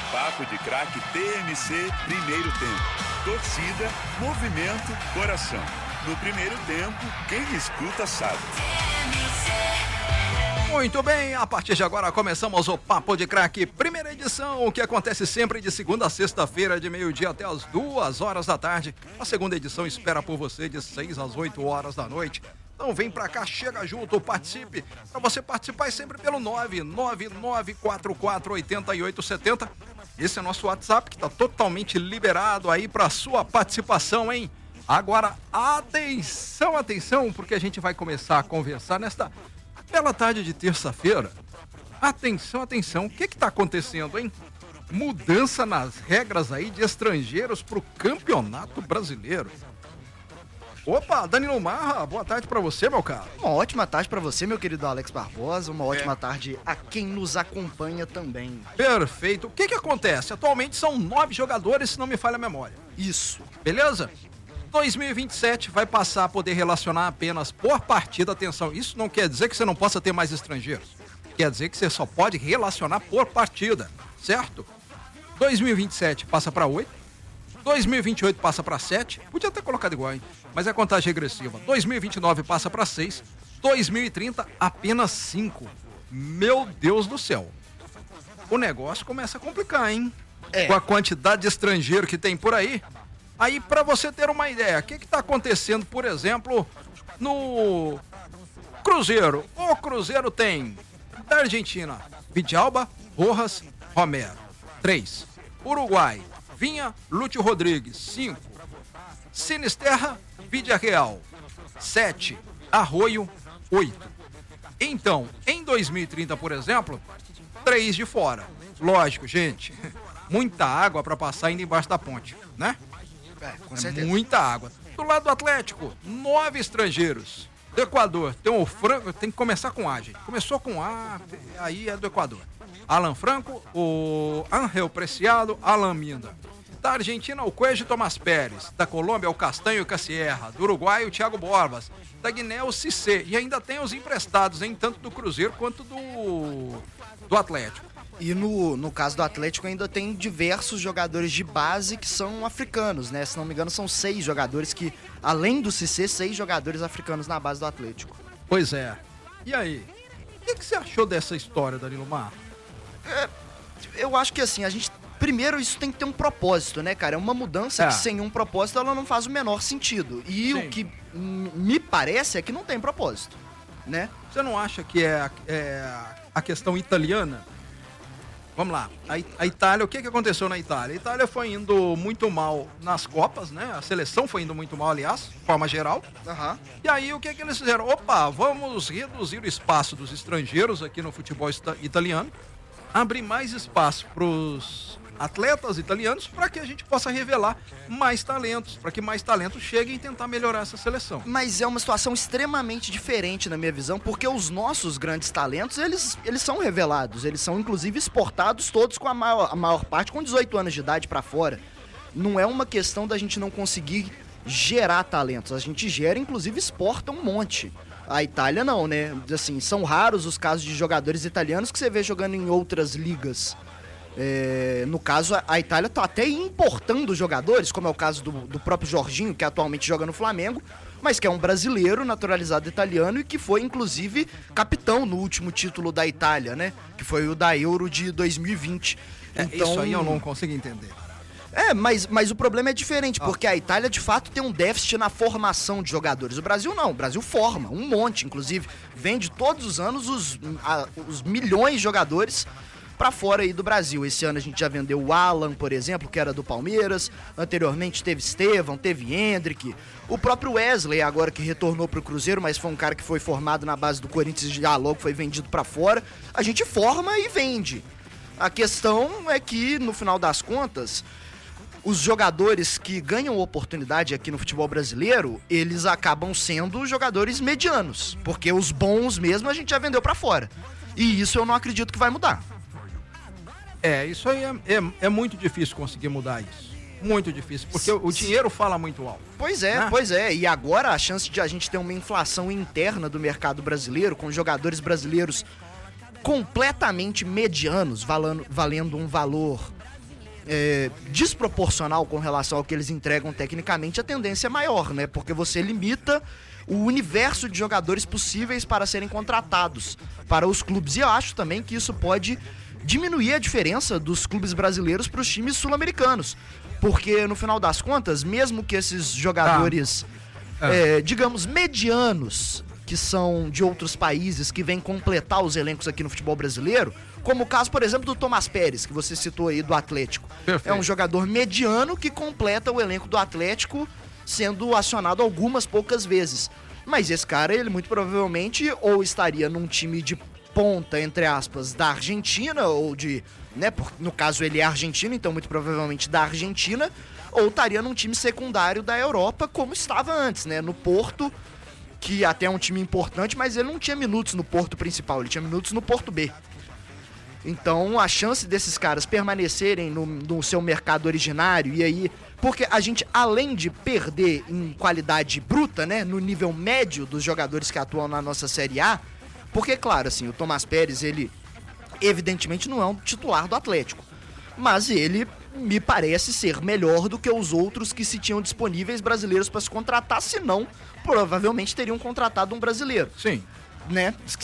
Papo de Craque TMC, primeiro tempo. Torcida, movimento, coração. No primeiro tempo, quem escuta sabe. Muito bem, a partir de agora começamos o Papo de Craque, primeira edição, que acontece sempre de segunda a sexta-feira, de meio-dia até as 2 horas da tarde. A segunda edição espera por você de 6 às 8 horas da noite. Então vem pra cá, chega junto, participe. Pra você participar é sempre pelo 999448870. Esse é nosso WhatsApp, que tá totalmente liberado aí pra sua participação, hein? Agora, atenção, porque a gente vai começar a conversar nesta bela tarde de terça-feira. Atenção, o que tá acontecendo, hein? Mudança nas regras aí de estrangeiros pro Campeonato Brasileiro. Opa, Danilo Marra, boa tarde pra você, meu caro. Uma ótima tarde pra você, meu querido Alex Barbosa, uma ótima tarde a quem nos acompanha também. Perfeito. O que acontece? Atualmente são 9 jogadores, se não me falha a memória. Isso. Beleza? 2027 vai passar a poder relacionar apenas por partida. Atenção, isso não quer dizer que você não possa ter mais estrangeiros. Quer dizer que você só pode relacionar por partida, certo? 2027 passa para 8. 2028 passa para 7. Podia ter colocado igual, hein? Mas é contagem regressiva. 2029 passa para 6. 2030 apenas 5. Meu Deus do céu. O negócio começa a complicar, hein? Com a quantidade de estrangeiro que tem por aí. Aí, pra você ter uma ideia, o que tá acontecendo, por exemplo, no Cruzeiro? O Cruzeiro tem da Argentina, Vidalba, Rojas, Romero. 3. Uruguai, Vinha, Lúcio Rodrigues. 5. Sinisterra, Villarreal. 7. Arroio, 8. Então, em 2030, por exemplo, 3 de fora. Lógico, gente, muita água pra passar ainda embaixo da ponte, né? Com certeza. Muita água. Do lado do Atlético, 9 estrangeiros. Do Equador, tem o Franco, tem que começar com A, gente. Começou com A, aí é do Equador. Alan Franco, o Ángel Preciado, Alan Minda. Da Argentina, o Cuejo Tomás Pérez. Da Colômbia, o Castanho Cassierra. Do Uruguai, o Thiago Borbas. Da Guiné, o Cissé. E ainda tem os emprestados, hein? Tanto do Cruzeiro quanto do Atlético. E no caso do Atlético ainda tem diversos jogadores de base que são africanos, né? Se não me engano, são 6 jogadores que, além do Cissé, 6 jogadores africanos na base do Atlético. Pois é. E aí? O que você achou dessa história, Danilo Mar? Eu acho que assim, primeiro, isso tem que ter um propósito, né, cara? É uma mudança que sem um propósito ela não faz o menor sentido. E o que me parece é que não tem propósito, né? Você não acha que é a questão italiana? Vamos lá, a Itália, o que aconteceu na Itália? A Itália foi indo muito mal nas Copas, né? A seleção foi indo muito mal, aliás, de forma geral. Uhum. E aí, o que eles fizeram? Opa, vamos reduzir o espaço dos estrangeiros aqui no futebol italiano, abrir mais espaço para os atletas italianos para que a gente possa revelar mais talentos, para que mais talentos cheguem e tentar melhorar essa seleção. Mas é uma situação extremamente diferente na minha visão, porque os nossos grandes talentos, eles são revelados, eles são inclusive exportados todos com a maior parte com 18 anos de idade para fora. Não é uma questão da gente não conseguir gerar talentos, a gente gera, inclusive exporta um monte. A Itália não, né? Assim, são raros os casos de jogadores italianos que você vê jogando em outras ligas. No caso, a Itália está até importando jogadores, como é o caso do próprio Jorginho, que atualmente joga no Flamengo, mas que é um brasileiro naturalizado italiano e que foi, inclusive, capitão no último título da Itália, né? Que foi o da Euro de 2020. Então, isso aí eu não consigo entender. Mas o problema é diferente, porque a Itália, de fato, tem um déficit na formação de jogadores. O Brasil não, o Brasil forma um monte, inclusive, vende todos os anos os milhões de jogadores para fora aí do Brasil. Esse ano a gente já vendeu o Alan, por exemplo, que era do Palmeiras. Anteriormente teve Estevão, teve Hendrick. O próprio Wesley, agora que retornou pro Cruzeiro, mas foi um cara que foi formado na base do Corinthians e já logo foi vendido para fora. A gente forma e vende. A questão é que, no final das contas, os jogadores que ganham oportunidade aqui no futebol brasileiro, eles acabam sendo jogadores medianos. Porque os bons mesmo a gente já vendeu para fora. E isso eu não acredito que vai mudar. Isso aí é muito difícil conseguir mudar isso. Muito difícil, porque o dinheiro fala muito alto. Pois é. E agora a chance de a gente ter uma inflação interna do mercado brasileiro, com jogadores brasileiros completamente medianos, valendo um valor desproporcional com relação ao que eles entregam tecnicamente, a tendência é maior, né? Porque você limita o universo de jogadores possíveis para serem contratados para os clubes. E eu acho também que isso pode diminuir a diferença dos clubes brasileiros para os times sul-americanos. Porque, no final das contas, mesmo que esses jogadores, digamos, medianos, que são de outros países, que vêm completar os elencos aqui no futebol brasileiro, como o caso, por exemplo, do Tomás Pérez, que você citou aí, do Atlético. Perfeito. É um jogador mediano que completa o elenco do Atlético, sendo acionado algumas poucas vezes. Mas esse cara, ele muito provavelmente ou estaria num time de ponta, entre aspas, da Argentina, ou de, né, no caso ele é argentino, então muito provavelmente da Argentina, ou estaria num time secundário da Europa, como estava antes, né, no Porto, que até é um time importante, mas ele não tinha minutos no Porto principal, ele tinha minutos no Porto B. Então a chance desses caras permanecerem no seu mercado originário, e aí, porque a gente, além de perder em qualidade bruta, né, no nível médio dos jogadores que atuam na nossa Série A, porque, claro, assim, o Tomás Pérez, ele evidentemente não é um titular do Atlético, mas ele me parece ser melhor do que os outros que se tinham disponíveis brasileiros para se contratar, senão provavelmente teriam contratado um brasileiro. Sim. Né?